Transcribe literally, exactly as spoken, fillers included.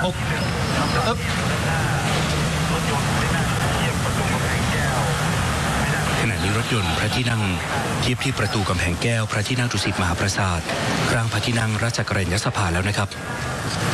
ปุ๊บปึ๊บขณะนี้รถยนต์พระที่นั่งเทียบที่ประตูกำแพงแก้วพระที่นั่งดุสิตมหาปราสาทกลางพระที่นั่งราชกรณียสภาแล้วนะครับ